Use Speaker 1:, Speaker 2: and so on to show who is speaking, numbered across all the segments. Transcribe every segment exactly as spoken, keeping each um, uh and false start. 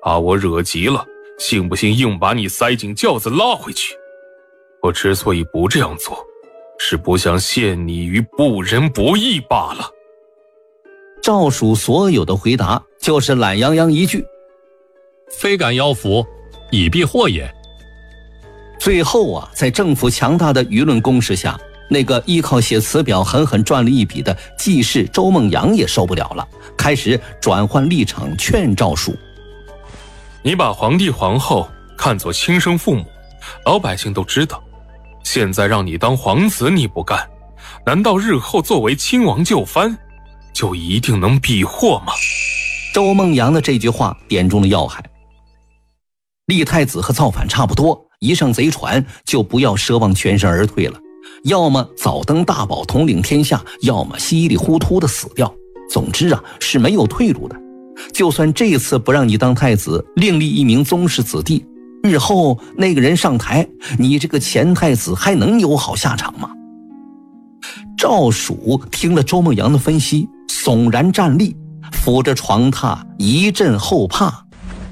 Speaker 1: 把我惹急了，信不信硬把你塞进轿子拉回去？我之所以不这样做，是不想陷你于不仁不义罢了。
Speaker 2: 赵蜀所有的回答就是懒洋洋一句：
Speaker 3: 非敢邀服，以避祸也。
Speaker 2: 最后啊，在政府强大的舆论攻势下，那个依靠写词表狠狠赚了一笔的记事周梦阳也受不了了，开始转换立场劝赵蜀：
Speaker 1: 你把皇帝皇后看作亲生父母，老百姓都知道，现在让你当皇子你不干，难道日后作为亲王就藩，就一定能避祸吗？
Speaker 2: 周梦阳的这句话点中了要害。立太子和造反差不多，一上贼船就不要奢望全身而退了，要么早登大宝统领天下，要么稀里糊涂的死掉。总之啊，是没有退路的。就算这次不让你当太子，另立一名宗室子弟，日后那个人上台，你这个前太子还能有好下场吗？赵蜀听了周梦阳的分析，悚然站立，扶着床榻一阵后怕。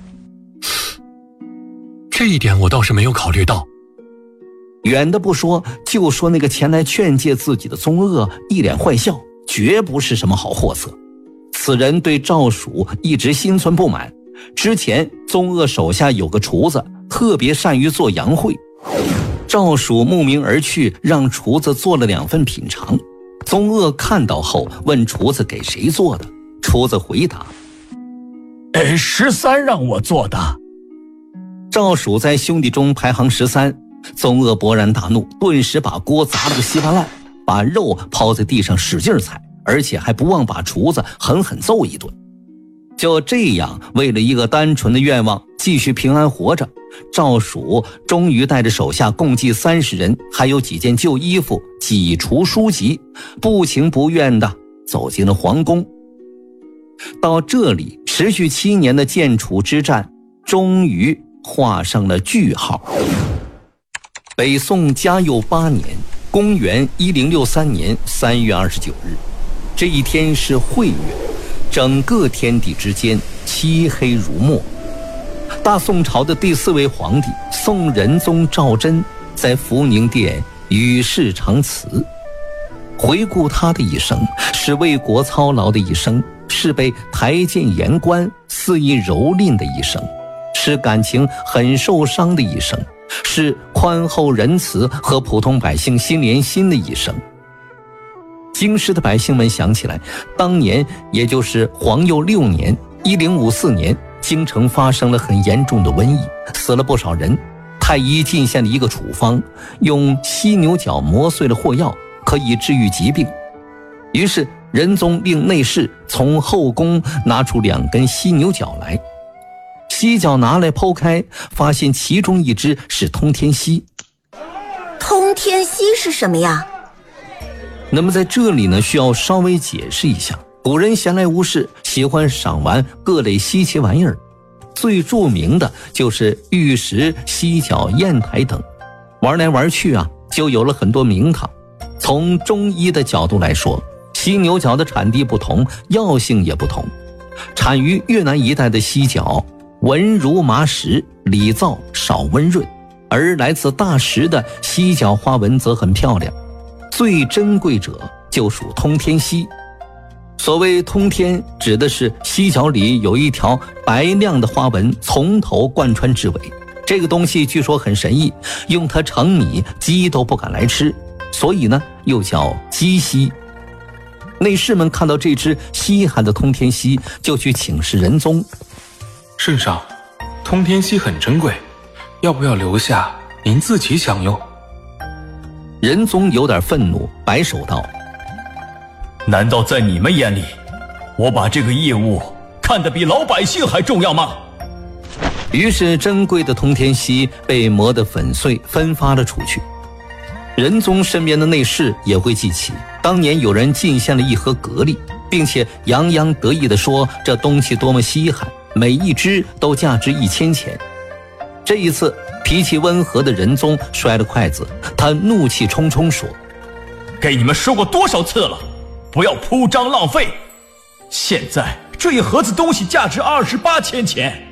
Speaker 3: 这一点我倒是没有考虑到。
Speaker 2: 远的不说，就说那个前来劝诫自己的宗鄂一脸坏笑，绝不是什么好货色。此人对赵蜀一直心存不满，之前宗鄂手下有个厨子特别善于做洋烩，赵蜀慕名而去，让厨子做了两份品尝。宗鄂看到后问厨子给谁做的，厨子回答：
Speaker 4: 呃，十三让我做的。
Speaker 2: 赵蜀在兄弟中排行十三，宗鄂勃然大怒，顿时把锅砸了个稀巴烂，把肉抛在地上使劲踩，而且还不忘把厨子狠狠揍一顿。就这样，为了一个单纯的愿望继续平安活着，赵蜀终于带着手下共计三十人，还有几件旧衣服、几橱书籍，不情不愿地走进了皇宫。到这里，持续七年的建楚之战终于画上了句号。北宋嘉佑八年，公元一零六三年三月二十九日，这一天是晦月，整个天地之间漆黑如墨。大宋朝的第四位皇帝宋仁宗赵祯在福宁殿与世长辞。回顾他的一生，是为国操劳的一生，是被台谏言官肆意蹂躏的一生，是感情很受伤的一生，是宽厚仁慈和普通百姓心连心的一生。京师的百姓们想起来，当年也就是皇佑六年一零五四年，京城发生了很严重的瘟疫，死了不少人。太医进献了一个处方，用犀牛角磨碎了和药，可以治愈疾病。于是仁宗令内侍从后宫拿出两根犀牛角来，犀角拿来剖开，发现其中一只是通天犀。
Speaker 5: 通天犀是什么呀？
Speaker 2: 那么在这里呢，需要稍微解释一下。古人闲来无事，喜欢赏玩各类稀奇玩意儿，最著名的就是玉石、犀角、砚台等。玩来玩去啊，就有了很多名堂。从中医的角度来说，犀牛角的产地不同，药性也不同。产于越南一带的犀角纹如麻石，里燥少温润，而来自大石的犀角花纹则很漂亮。最珍贵者就属通天犀。所谓通天，指的是犀角里有一条白亮的花纹，从头贯穿至尾。这个东西据说很神异，用它盛米，鸡都不敢来吃，所以呢，又叫鸡犀。内侍们看到这只稀罕的通天犀，就去请示仁宗：
Speaker 1: 圣上，通天犀很珍贵，要不要留下您自己享用？
Speaker 2: 仁宗有点愤怒，摆手道：
Speaker 4: 难道在你们眼里，我把这个业务看得比老百姓还重要吗？
Speaker 2: 于是珍贵的通天犀被磨得粉碎，分发了出去。仁宗身边的内侍也会记起，当年有人进献了一盒蛤蜊，并且洋洋得意地说这东西多么稀罕，每一只都价值一千钱。这一次脾气温和的仁宗摔了筷子，他怒气冲冲说：
Speaker 4: 给你们说过多少次了，不要铺张浪费！现在这一盒子东西价值二十八千钱，